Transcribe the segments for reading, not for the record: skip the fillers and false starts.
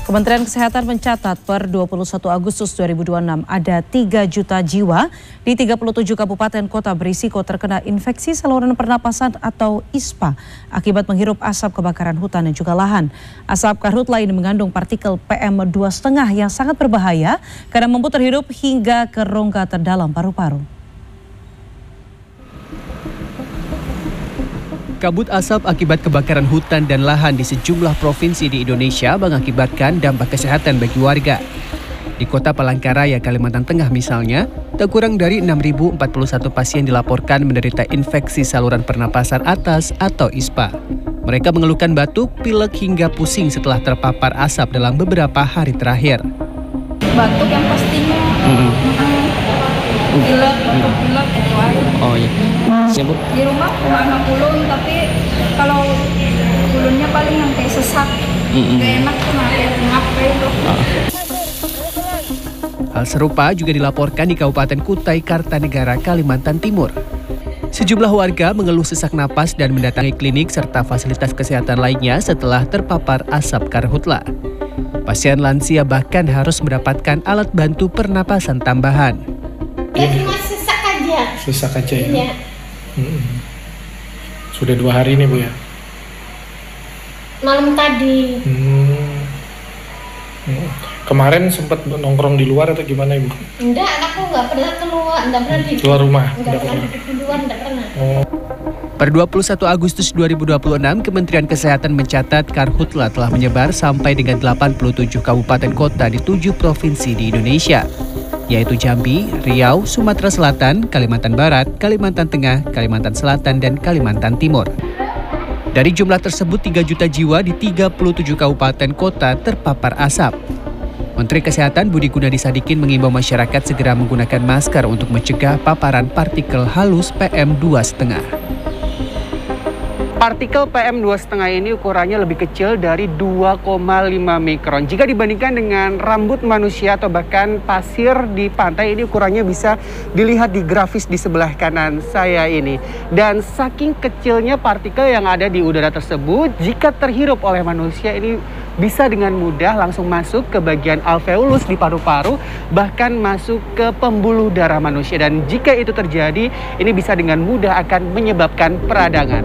Kementerian Kesehatan mencatat per 21 Agustus 2026 ada 3 juta jiwa di 37 kabupaten kota berisiko terkena infeksi saluran pernapasan atau ISPA akibat menghirup asap kebakaran hutan dan juga lahan. Asap karhutla ini mengandung partikel PM2,5 yang sangat berbahaya karena mampu terhirup hingga ke rongga terdalam paru-paru. Kabut asap akibat kebakaran hutan dan lahan di sejumlah provinsi di Indonesia mengakibatkan dampak kesehatan bagi warga. Di kota Palangkaraya, Kalimantan Tengah misalnya, tak kurang dari 6.041 pasien dilaporkan menderita infeksi saluran pernapasan atas atau ISPA. Mereka mengeluhkan batuk, pilek hingga pusing setelah terpapar asap dalam beberapa hari terakhir. Batuk yang pastinya, pilek itu aja. Oh iya. Siapa? Di rumah cuma kulun, tapi kalau kulunnya paling yang kayak sesak, gak enak tuh ngapain itu. Hal serupa juga dilaporkan di Kabupaten Kutai Kartanegara, Kalimantan Timur. Sejumlah warga mengeluh sesak napas dan mendatangi klinik serta fasilitas kesehatan lainnya setelah terpapar asap karhutla. Pasien lansia bahkan harus mendapatkan alat bantu pernapasan tambahan. Ya cuma sesak aja. Sesak aja ya? Iya. Sudah 2 hari nih Bu ya? Malam tadi. Kemarin sempat nongkrong di luar atau gimana Ibu? Enggak, aku nggak pernah keluar, nggak pernah di Keluar rumah? Nggak pernah di luar, nggak pernah. Per 21 Agustus 2026, Kementerian Kesehatan mencatat karhutla telah menyebar sampai dengan 87 kabupaten kota di 7 provinsi di Indonesia, yaitu Jambi, Riau, Sumatera Selatan, Kalimantan Barat, Kalimantan Tengah, Kalimantan Selatan, dan Kalimantan Timur. Dari jumlah tersebut, 3 juta jiwa di 37 kabupaten kota terpapar asap. Menteri Kesehatan Budi Gunadi Sadikin mengimbau masyarakat segera menggunakan masker untuk mencegah paparan partikel halus PM2,5. Partikel PM2,5 ini ukurannya lebih kecil dari 2,5 mikron. Jika dibandingkan dengan rambut manusia atau bahkan pasir di pantai, ini ukurannya bisa dilihat di grafis di sebelah kanan saya ini. Dan saking kecilnya partikel yang ada di udara tersebut, jika terhirup oleh manusia ini bisa dengan mudah langsung masuk ke bagian alveolus di paru-paru, bahkan masuk ke pembuluh darah manusia. Dan jika itu terjadi, ini bisa dengan mudah akan menyebabkan peradangan.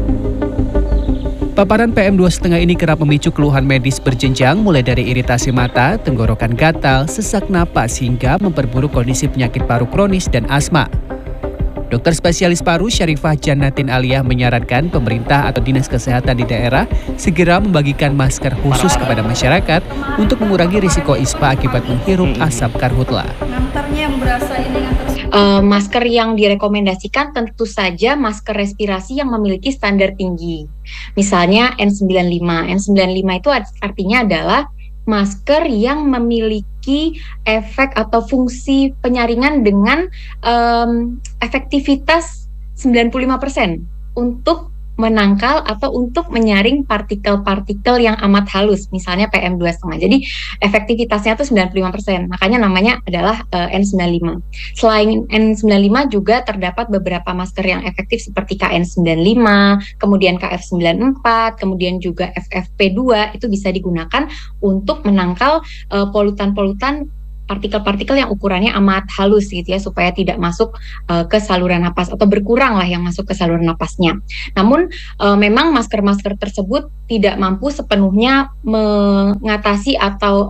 Paparan PM2,5 ini kerap memicu keluhan medis berjenjang mulai dari iritasi mata, tenggorokan gatal, sesak napas hingga memperburuk kondisi penyakit paru kronis dan asma. Dokter spesialis paru Syarifah Jannatin Aliyah menyarankan pemerintah atau dinas kesehatan di daerah segera membagikan masker khusus kepada masyarakat untuk mengurangi risiko ISPA akibat menghirup asap karhutla. Ngantarnya yang berasa ini Masker yang direkomendasikan tentu saja masker respirasi yang memiliki standar tinggi. Misalnya N95. N95 itu artinya adalah masker yang memiliki efek atau fungsi penyaringan dengan efektivitas 95% untuk menangkal atau untuk menyaring partikel-partikel yang amat halus, misalnya PM2,5. Jadi efektivitasnya itu 95%, makanya namanya adalah N95. Selain N95 juga terdapat beberapa masker yang efektif seperti KN95, kemudian KF94, kemudian juga FFP2, itu bisa digunakan untuk menangkal polutan-polutan partikel-partikel yang ukurannya amat halus gitu ya, supaya tidak masuk ke saluran napas atau berkurang lah yang masuk ke saluran napasnya. Namun memang masker-masker tersebut tidak mampu sepenuhnya mengatasi atau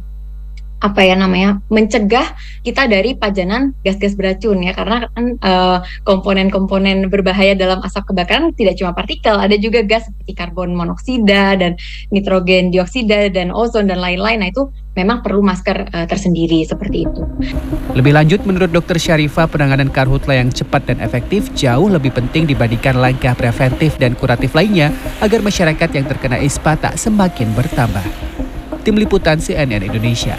mencegah kita dari pajanan gas-gas beracun ya, karena kan komponen-komponen berbahaya dalam asap kebakaran tidak cuma partikel, ada juga gas seperti karbon monoksida dan nitrogen dioksida dan ozon dan lain-lain. Nah itu memang perlu masker tersendiri seperti itu. Lebih lanjut, menurut Dr. Syarifah, penanganan karhutla yang cepat dan efektif jauh lebih penting dibandingkan langkah preventif dan kuratif lainnya agar masyarakat yang terkena ISPA tak semakin bertambah. Tim Liputan CNN Indonesia.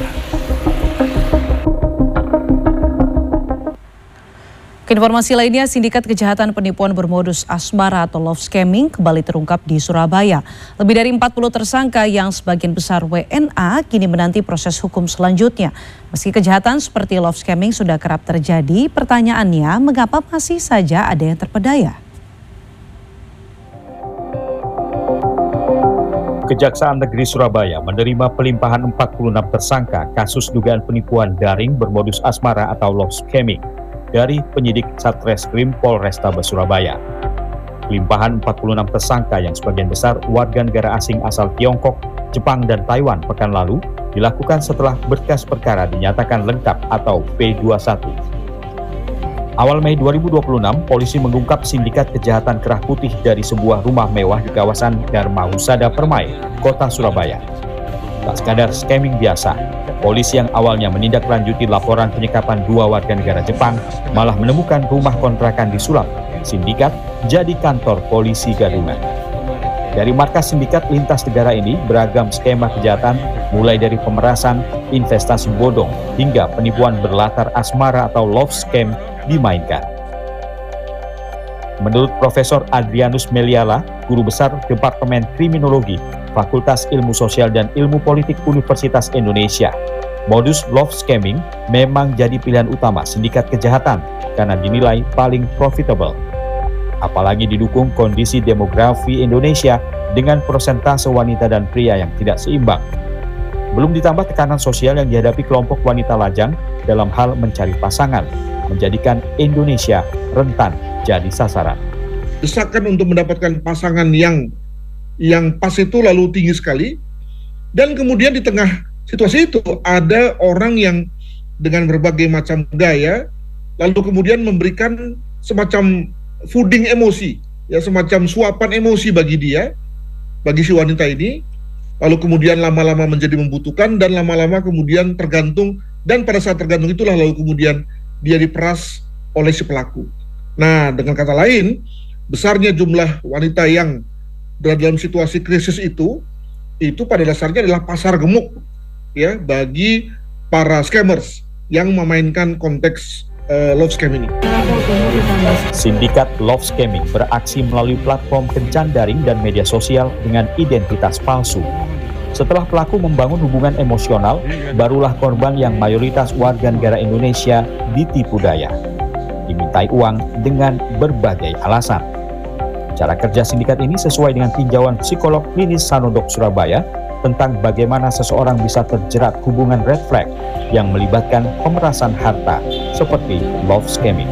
Informasi lainnya, sindikat kejahatan penipuan bermodus asmara atau love scamming kembali terungkap di Surabaya. Lebih dari 40 tersangka yang sebagian besar WNA kini menanti proses hukum selanjutnya. Meski kejahatan seperti love scamming sudah kerap terjadi, pertanyaannya mengapa masih saja ada yang terpedaya? Kejaksaan Negeri Surabaya menerima pelimpahan 46 tersangka kasus dugaan penipuan daring bermodus asmara atau love scamming dari penyidik Satreskrim Polrestabes Surabaya. Pelimpahan 46 tersangka yang sebagian besar warga negara asing asal Tiongkok, Jepang, dan Taiwan pekan lalu dilakukan setelah berkas perkara dinyatakan lengkap atau P21. Awal Mei 2026, polisi mengungkap sindikat kejahatan kerah putih dari sebuah rumah mewah di kawasan Dharma Husada Permai, Kota Surabaya. Tak sekadar scamming biasa, polisi yang awalnya menindaklanjuti laporan penyekapan 2 warga negara Jepang malah menemukan rumah kontrakan disulap sindikat jadi kantor polisi gadungan. Dari markas sindikat lintas negara ini, beragam skema kejahatan mulai dari pemerasan, investasi bodong, hingga penipuan berlatar asmara atau love scam dimainkan. Menurut Profesor Adrianus Meliala, Guru Besar Departemen Kriminologi, Fakultas Ilmu Sosial dan Ilmu Politik Universitas Indonesia, modus love scamming memang jadi pilihan utama sindikat kejahatan karena dinilai paling profitable. Apalagi didukung kondisi demografi Indonesia dengan persentase wanita dan pria yang tidak seimbang. Belum ditambah tekanan sosial yang dihadapi kelompok wanita lajang dalam hal mencari pasangan, menjadikan Indonesia rentan jadi sasaran. Desakan untuk mendapatkan pasangan yang pas itu lalu tinggi sekali, dan kemudian di tengah situasi itu ada orang yang dengan berbagai macam gaya lalu kemudian memberikan semacam fooding emosi, ya, semacam suapan emosi bagi dia, bagi si wanita ini, lalu kemudian lama-lama menjadi membutuhkan dan lama-lama kemudian tergantung, dan pada saat tergantung itulah lalu kemudian dia diperas oleh si pelaku. Nah, dengan kata lain, besarnya jumlah wanita yang berada dalam situasi krisis itu pada dasarnya adalah pasar gemuk, ya, bagi para scammers yang memainkan konteks love scam ini. Sindikat love scamming beraksi melalui platform kencan daring dan media sosial dengan identitas palsu. Setelah pelaku membangun hubungan emosional, barulah korban yang mayoritas warga negara Indonesia ditipu daya. Dimintai uang dengan berbagai alasan. Cara kerja sindikat ini sesuai dengan tinjauan psikolog klinis Sanodok Surabaya tentang bagaimana seseorang bisa terjerat hubungan red flag yang melibatkan pemerasan harta seperti love scamming.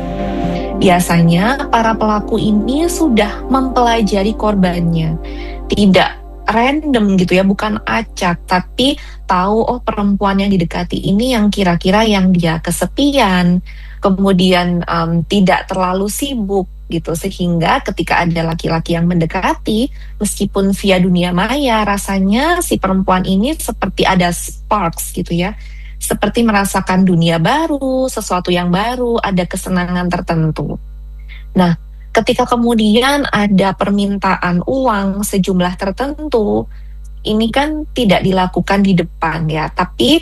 Biasanya para pelaku ini sudah mempelajari korbannya, tidak random gitu ya, bukan acak, tapi tahu perempuan yang didekati ini yang kira-kira yang dia kesepian, kemudian tidak terlalu sibuk gitu, sehingga ketika ada laki-laki yang mendekati, meskipun via dunia maya, rasanya si perempuan ini seperti ada sparks gitu ya, seperti merasakan dunia baru, sesuatu yang baru, ada kesenangan tertentu. Nah, ketika kemudian ada permintaan uang sejumlah tertentu, ini kan tidak dilakukan di depan ya, tapi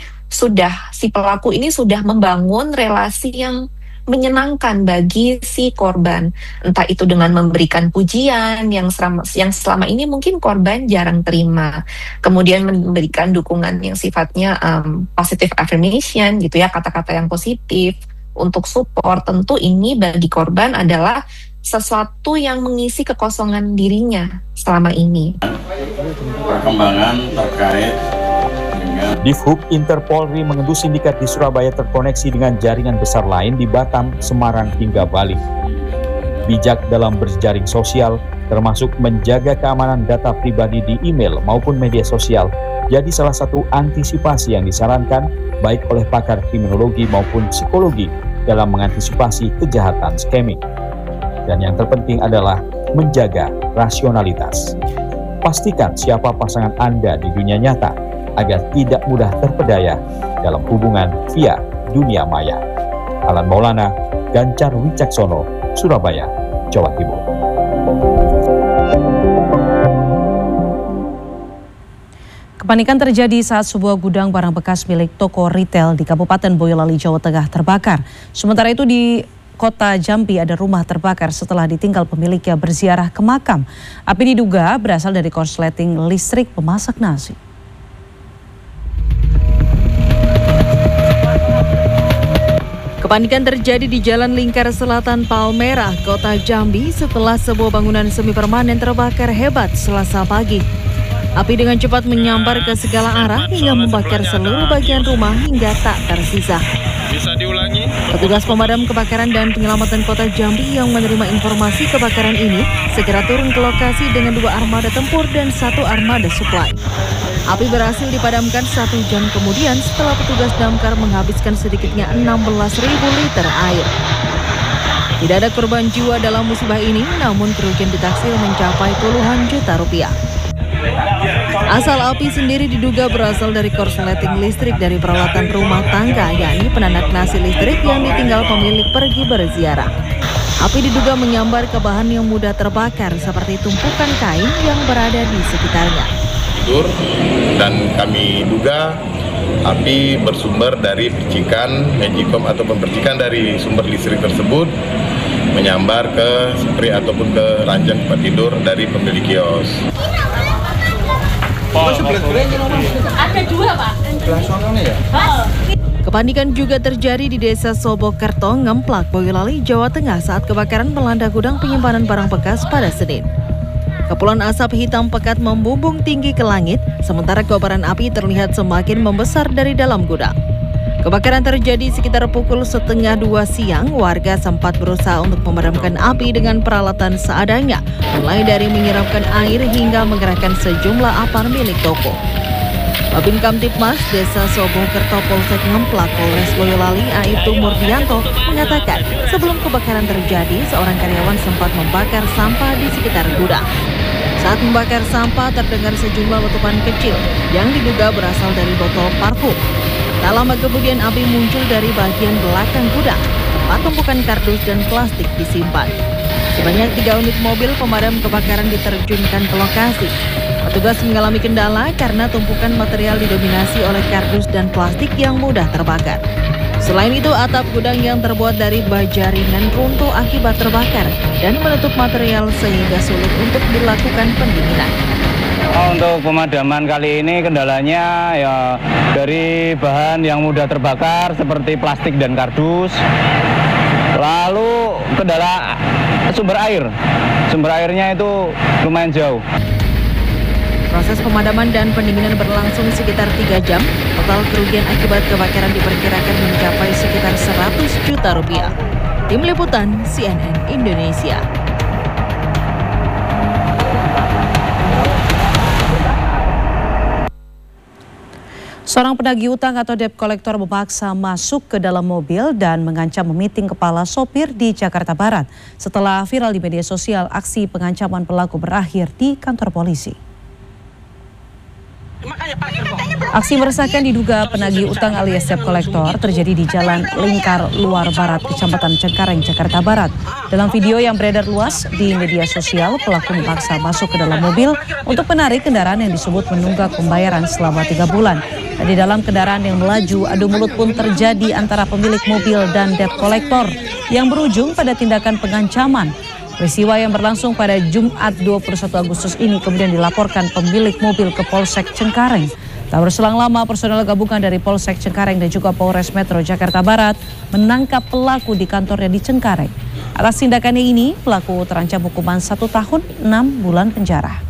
si pelaku ini sudah membangun relasi yang menyenangkan bagi si korban, entah itu dengan memberikan pujian yang selama ini mungkin korban jarang terima, kemudian memberikan dukungan yang sifatnya positive affirmation gitu ya, kata-kata yang positif untuk support. Tentu ini bagi korban adalah sesuatu yang mengisi kekosongan dirinya selama ini. Perkembangan terkait Difhub Interpolri mengendus sindikat di Surabaya terkoneksi dengan jaringan besar lain di Batam, Semarang, hingga Bali. Bijak dalam berjaring sosial, termasuk menjaga keamanan data pribadi di email maupun media sosial, jadi salah satu antisipasi yang disarankan baik oleh pakar kriminologi maupun psikologi dalam mengantisipasi kejahatan scamming. Dan yang terpenting adalah menjaga rasionalitas. Pastikan siapa pasangan Anda di dunia nyata, agar tidak mudah terpedaya dalam hubungan via dunia maya. Alan Maulana, Gancar Wicaksono, Surabaya, Jawa Timur. Kepanikan terjadi saat sebuah gudang barang bekas milik toko retail di Kabupaten Boyolali, Jawa Tengah terbakar. Sementara itu di Kota Jambi ada rumah terbakar setelah ditinggal pemiliknya berziarah ke makam. Api diduga berasal dari korsleting listrik pemasak nasi. Kepanikan terjadi di Jalan Lingkar Selatan Palmerah, Kota Jambi setelah sebuah bangunan semi permanen terbakar hebat Selasa pagi. Api dengan cepat menyambar ke segala arah hingga membakar seluruh bagian rumah hingga tak tersisa. Bisa diulangi? Petugas pemadam kebakaran dan penyelamatan Kota Jambi yang menerima informasi kebakaran ini segera turun ke lokasi dengan 2 armada tempur dan 1 armada suplai. Api berhasil dipadamkan 1 jam kemudian setelah petugas damkar menghabiskan sedikitnya 16.000 liter air. Tidak ada korban jiwa dalam musibah ini, namun kerugian ditaksir mencapai puluhan juta rupiah. Asal api sendiri diduga berasal dari korsleting listrik dari peralatan rumah tangga, yakni penanak nasi listrik yang ditinggal pemilik pergi berziarah. Api diduga menyambar ke bahan yang mudah terbakar seperti tumpukan kain yang berada di sekitarnya. Tidur, dan kami duga api bersumber dari percikan magicom ataupun percikan dari sumber listrik tersebut menyambar ke spray ataupun ke ranjang tempat tidur dari pemilik kios. Ada 2, Pak. Kepanikan juga terjadi di Desa Sobokerto, Ngemplak, Boyolali, Jawa Tengah saat kebakaran melanda gudang penyimpanan barang bekas pada Senin. Kepulan asap hitam pekat membumbung tinggi ke langit, sementara kobaran api terlihat semakin membesar dari dalam gudang. Kebakaran terjadi sekitar pukul 1:30 siang. Warga sempat berusaha untuk memadamkan api dengan peralatan seadanya, mulai dari menyiramkan air hingga mengerahkan sejumlah apar milik toko. Babin Kamtipmas Desa Sobokerto Polsek Ngemplak Polres Boyolali Aibtu Murdianto mengatakan sebelum kebakaran terjadi, seorang karyawan sempat membakar sampah di sekitar gudang. Saat membakar sampah terdengar sejumlah letupan kecil yang diduga berasal dari botol parfum. Tak lama kemudian api muncul dari bagian belakang gudang, tempat tumpukan kardus dan plastik disimpan. Sebanyak 3 unit mobil pemadam kebakaran diterjunkan ke lokasi. Petugas mengalami kendala karena tumpukan material didominasi oleh kardus dan plastik yang mudah terbakar. Selain itu, atap gudang yang terbuat dari baja ringan runtuh akibat terbakar dan menutup material sehingga sulit untuk dilakukan pendinginan. Untuk pemadaman kali ini kendalanya ya dari bahan yang mudah terbakar seperti plastik dan kardus. Lalu kendala sumber air. Sumber airnya itu lumayan jauh. Proses pemadaman dan pendinginan berlangsung sekitar 3 jam. Total kerugian akibat kebakaran diperkirakan mencapai sekitar 100 juta rupiah. Tim Liputan CNN Indonesia. Seorang penagih utang atau debt collector memaksa masuk ke dalam mobil dan mengancam memiting kepala sopir di Jakarta Barat. Setelah viral di media sosial, aksi pengancaman pelaku berakhir di kantor polisi. Aksi meresahkan diduga penagih utang alias debt collector terjadi di Jalan Lingkar Luar Barat, Kecamatan Cengkareng, Jakarta Barat. Dalam video yang beredar luas di media sosial, pelaku memaksa masuk ke dalam mobil untuk menarik kendaraan yang disebut menunggak pembayaran selama 3 bulan. Di dalam kendaraan yang melaju, adu mulut pun terjadi antara pemilik mobil dan debt collector yang berujung pada tindakan pengancaman. Peristiwa yang berlangsung pada Jumat 21 Agustus ini kemudian dilaporkan pemilik mobil ke Polsek Cengkareng. Tak berselang lama, personel gabungan dari Polsek Cengkareng dan juga Polres Metro Jakarta Barat menangkap pelaku di kantornya di Cengkareng. Atas tindakannya ini, pelaku terancam hukuman 1 tahun 6 bulan penjara.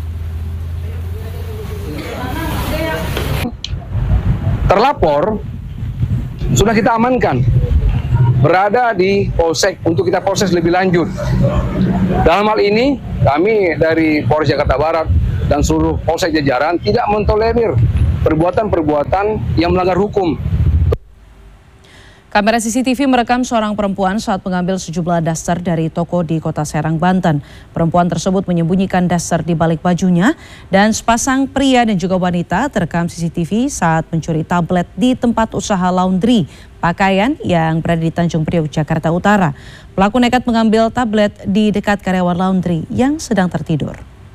Terlapor sudah kita amankan, berada di Polsek untuk kita proses lebih lanjut. Dalam hal ini, kami dari Polres Jakarta Barat dan seluruh Polsek jajaran tidak mentolerir perbuatan-perbuatan yang melanggar hukum. Kamera CCTV merekam seorang perempuan saat mengambil sejumlah daster dari toko di Kota Serang, Banten. Perempuan tersebut menyembunyikan daster di balik bajunya dan sepasang pria dan juga wanita terekam CCTV saat mencuri tablet di tempat usaha laundry pakaian yang berada di Tanjung Priok, Jakarta Utara. Pelaku nekat mengambil tablet di dekat karyawan laundry yang sedang tertidur.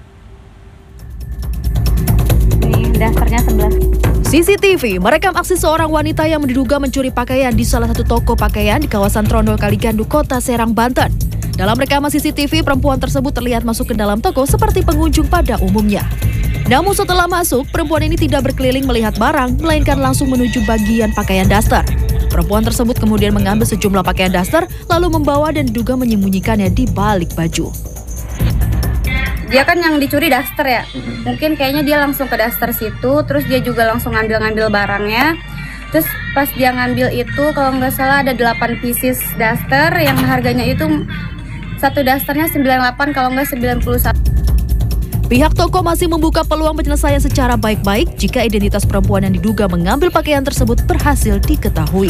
Ini dasternya 11. CCTV merekam aksi seorang wanita yang diduga mencuri pakaian di salah satu toko pakaian di kawasan Trondol Kaligandu, Kota Serang, Banten. Dalam rekaman CCTV, perempuan tersebut terlihat masuk ke dalam toko seperti pengunjung pada umumnya. Namun setelah masuk, perempuan ini tidak berkeliling melihat barang, melainkan langsung menuju bagian pakaian daster. Perempuan tersebut kemudian mengambil sejumlah pakaian daster, lalu membawa dan diduga menyembunyikannya di balik baju. dia kan yang dicuri daster ya. Mungkin kayaknya dia langsung ke daster situ, terus dia juga langsung ngambil barangnya. Terus pas dia ngambil itu kalau nggak salah ada 8 pieces daster yang harganya itu satu dasternya 98 kalau nggak 91. Pihak toko masih membuka peluang penyelesaian secara baik-baik jika identitas perempuan yang diduga mengambil pakaian tersebut berhasil diketahui.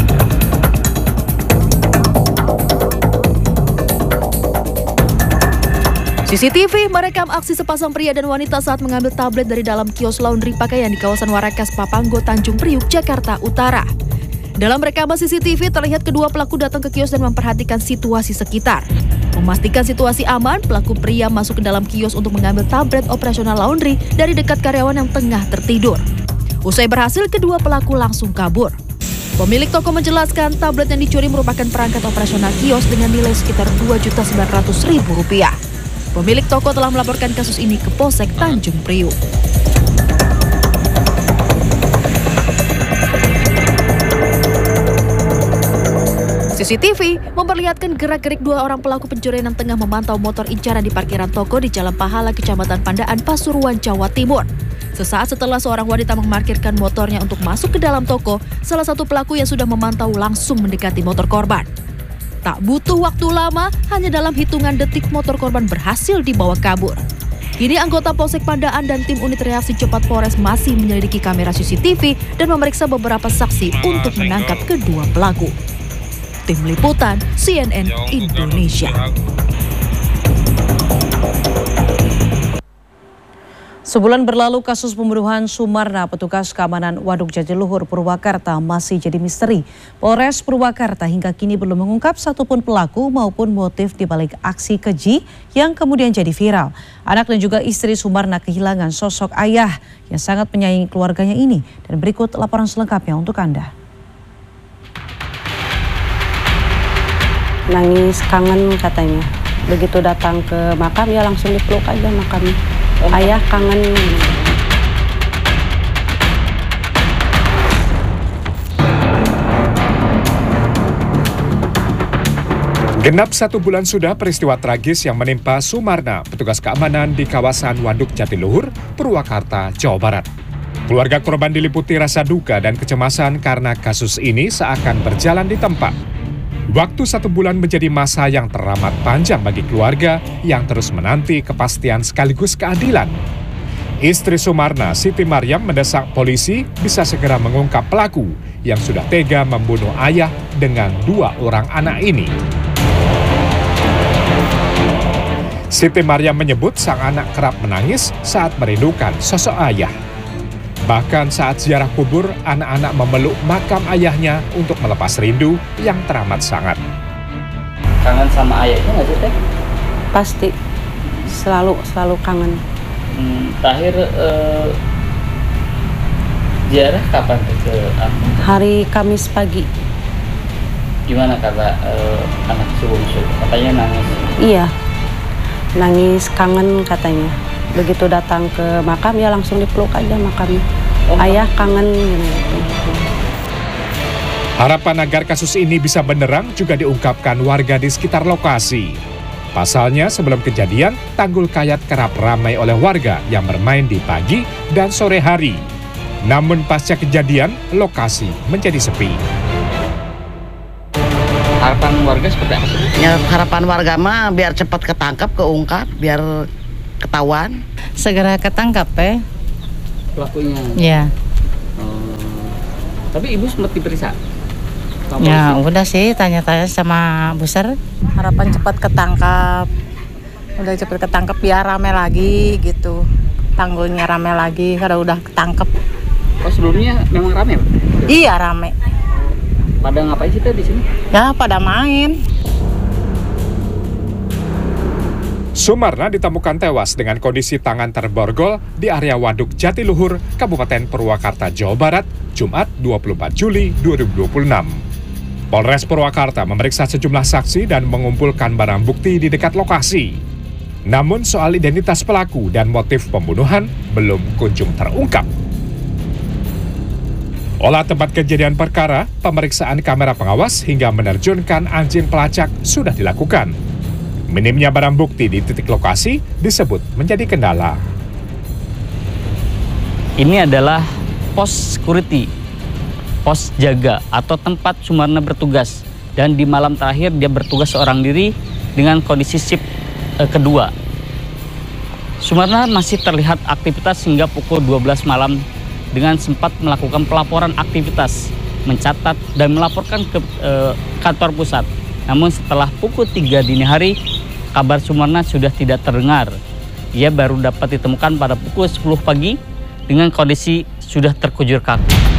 CCTV merekam aksi sepasang pria dan wanita saat mengambil tablet dari dalam kios laundry pakaian di kawasan Warakas, Papanggo, Tanjung Priuk, Jakarta Utara. Dalam rekaman CCTV terlihat kedua pelaku datang ke kios dan memperhatikan situasi sekitar. Memastikan situasi aman, pelaku pria masuk ke dalam kios untuk mengambil tablet operasional laundry dari dekat karyawan yang tengah tertidur. Usai berhasil, kedua pelaku langsung kabur. Pemilik toko menjelaskan tablet yang dicuri merupakan perangkat operasional kios dengan nilai sekitar Rp2.900.000. Pemilik toko telah melaporkan kasus ini ke Polsek Tanjung Priuk. CCTV memperlihatkan gerak-gerik dua orang pelaku pencurian yang tengah memantau motor incaran di parkiran toko di Jalan Pahala, Kecamatan Pandaan, Pasuruan, Jawa Timur. Sesaat setelah seorang wanita memarkirkan motornya untuk masuk ke dalam toko, salah satu pelaku yang sudah memantau langsung mendekati motor korban. Tak butuh waktu lama, hanya dalam hitungan detik motor korban berhasil dibawa kabur. Kini anggota Polsek Pandaan dan tim unit reaksi cepat Polres masih menyelidiki kamera CCTV dan memeriksa beberapa saksi untuk menangkap kedua pelaku. Tim Liputan CNN Indonesia. Sebulan berlalu kasus pembunuhan Sumarna, petugas keamanan Waduk Jatiluhur, Purwakarta masih jadi misteri. Polres Purwakarta hingga kini belum mengungkap satupun pelaku maupun motif di balik aksi keji yang kemudian jadi viral. Anak dan juga istri Sumarna kehilangan sosok ayah yang sangat menyayangi keluarganya ini. Dan berikut laporan selengkapnya untuk Anda. Nangis kangen katanya. Begitu datang ke makam ya langsung dipeluk aja makamnya. Ayah kangen. Genap 1 bulan sudah peristiwa tragis yang menimpa Sumarna, petugas keamanan di kawasan Waduk Jatiluhur, Purwakarta, Jawa Barat. Keluarga korban diliputi rasa duka dan kecemasan karena kasus ini seakan berjalan di tempat. Waktu 1 bulan menjadi masa yang teramat panjang bagi keluarga yang terus menanti kepastian sekaligus keadilan. Istri Sumarna, Siti Maryam, mendesak polisi bisa segera mengungkap pelaku yang sudah tega membunuh ayah dengan 2 orang anak ini. Siti Maryam menyebut sang anak kerap menangis saat merindukan sosok ayah. Bahkan saat ziarah kubur, anak-anak memeluk makam ayahnya untuk melepas rindu yang teramat sangat. Kangen sama ayahnya nggak sih, Teh? Pasti, selalu kangen. Terakhir ziarah kapan ke aku? Hari Kamis pagi. Gimana kata anak bungsu? Katanya nangis. Iya, nangis kangen katanya. Begitu datang ke makam ya langsung dipeluk aja makamnya. Ayah kangen. Harapan agar kasus ini bisa benerang juga diungkapkan warga di sekitar lokasi. Pasalnya sebelum kejadian, Tanggul Kayat kerap ramai oleh warga yang bermain di pagi dan sore hari. Namun pasca kejadian, lokasi menjadi sepi. Harapan warga seperti apa? Ya, harapan warga mah biar cepat ketangkap, keungkap, biar ketahuan. Segera ketangkap pelakunya. Ya. Tapi ibu sempat diperiksa? Ya udah sih, tanya-tanya sama Buser. Harapan cepat ketangkap. Udah cepat ketangkap biar rame lagi gitu. Tanggulnya rame lagi kalau udah ketangkep. Oh, sebelumnya memang rame? Iya, rame. Pada ngapain sih Teh di sini? Ya, pada main. Sumarna ditemukan tewas dengan kondisi tangan terborgol di area Waduk Jatiluhur, Kabupaten Purwakarta, Jawa Barat, Jumat 24 Juli 2026. Polres Purwakarta memeriksa sejumlah saksi dan mengumpulkan barang bukti di dekat lokasi. Namun soal identitas pelaku dan motif pembunuhan belum kunjung terungkap. Olah tempat kejadian perkara, pemeriksaan kamera pengawas hingga menerjunkan anjing pelacak sudah dilakukan. Minimnya barang bukti di titik lokasi disebut menjadi kendala. Ini adalah pos security, pos jaga atau tempat Sumarna bertugas. Dan di malam terakhir dia bertugas seorang diri dengan kondisi shift kedua. Sumarna masih terlihat aktivitas hingga pukul 12 malam dengan sempat melakukan pelaporan aktivitas, mencatat dan melaporkan ke kantor pusat. Namun setelah pukul 3 dini hari, kabar Sumarna sudah tidak terdengar. Ia baru dapat ditemukan pada pukul 10 pagi dengan kondisi sudah terkujur kaku.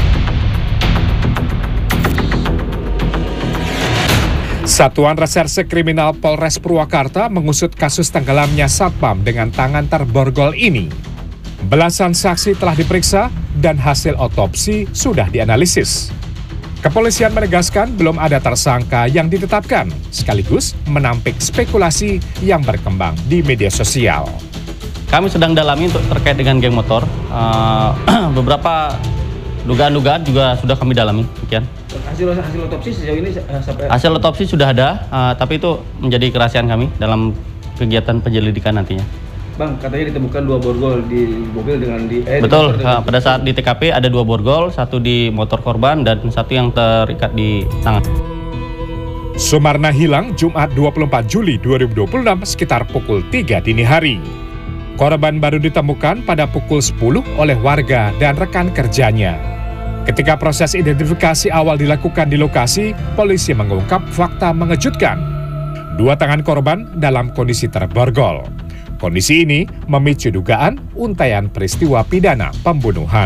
Satuan Reserse Kriminal Polres Purwakarta mengusut kasus tenggelamnya Satpam dengan tangan terborgol ini. Belasan saksi telah diperiksa dan hasil otopsi sudah dianalisis. Kepolisian menegaskan belum ada tersangka yang ditetapkan, sekaligus menampik spekulasi yang berkembang di media sosial. Kami sedang dalami untuk terkait dengan geng motor. Beberapa dugaan-dugaan juga sudah kami dalami. Sekian. Hasil otopsi sejauh ini sampai... Hasil otopsi sudah ada, tapi itu menjadi kerahasiaan kami dalam kegiatan penyelidikan nantinya. Bang, katanya ditemukan 2 borgol di mobil dengan Betul, pada saat di TKP ada 2 borgol, 1 di motor korban dan 1 yang terikat di tangan. Sumarna hilang Jumat 24 Juli 2026 sekitar pukul 3 dini hari. Korban baru ditemukan pada pukul 10 oleh warga dan rekan kerjanya. Ketika proses identifikasi awal dilakukan di lokasi, polisi mengungkap fakta mengejutkan. 2 tangan korban dalam kondisi terborgol. Kondisi ini memicu dugaan untaian peristiwa pidana pembunuhan.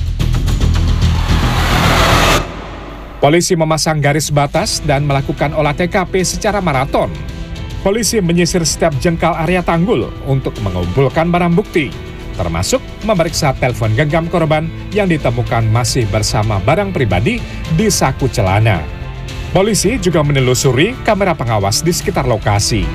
Polisi memasang garis batas dan melakukan olah TKP secara maraton. Polisi menyisir setiap jengkal area tanggul untuk mengumpulkan barang bukti, termasuk memeriksa telepon genggam korban yang ditemukan masih bersama barang pribadi di saku celana. Polisi juga menelusuri kamera pengawas di sekitar lokasi.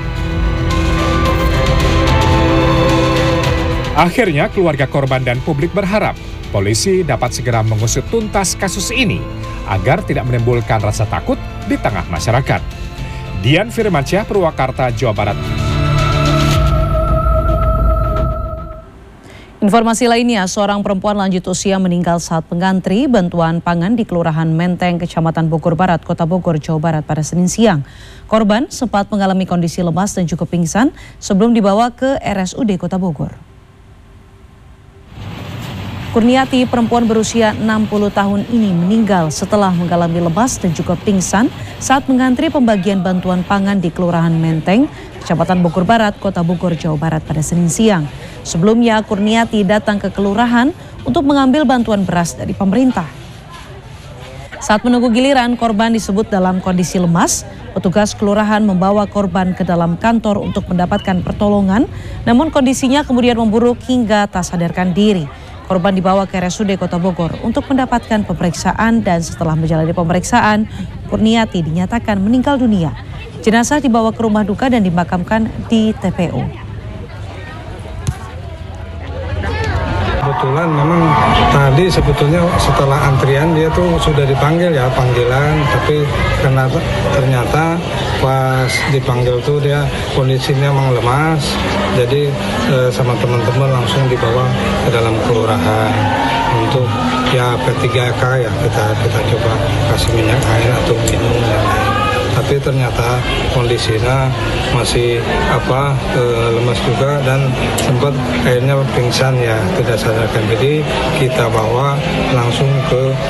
Akhirnya keluarga korban dan publik berharap polisi dapat segera mengusut tuntas kasus ini agar tidak menimbulkan rasa takut di tengah masyarakat. Dian Firmansyah, Purwakarta, Jawa Barat. Informasi lainnya, seorang perempuan lanjut usia meninggal saat mengantri bantuan pangan di Kelurahan Menteng, Kecamatan Bogor Barat, Kota Bogor, Jawa Barat pada Senin siang. Korban sempat mengalami kondisi lemas dan juga pingsan sebelum dibawa ke RSUD Kota Bogor. Kurniati, perempuan berusia 60 tahun ini meninggal setelah mengalami lemas dan juga pingsan saat mengantri pembagian bantuan pangan di Kelurahan Menteng, Kecamatan Bogor Barat, Kota Bogor, Jawa Barat pada Senin siang. Sebelumnya, Kurniati datang ke kelurahan untuk mengambil bantuan beras dari pemerintah. Saat menunggu giliran, korban disebut dalam kondisi lemas. Petugas kelurahan membawa korban ke dalam kantor untuk mendapatkan pertolongan, namun kondisinya kemudian memburuk hingga tak sadarkan diri. Korban dibawa ke RSUD Kota Bogor untuk mendapatkan pemeriksaan dan setelah menjalani pemeriksaan, Kurniati dinyatakan meninggal dunia. Jenazah dibawa ke rumah duka dan dimakamkan di TPU. Kebetulan memang tadi sebetulnya setelah antrian dia tuh sudah dipanggil ya, panggilan, tapi karena ternyata pas dipanggil tuh dia kondisinya memang lemas, jadi sama teman-teman langsung dibawa ke dalam kelurahan untuk ya P3K ya, kita coba kasih minyak air atau minum dan lain. Tapi ternyata kondisinya masih lemas juga dan sempat akhirnya pingsan ya, tidak sadarkan diri. Kita bawa langsung ke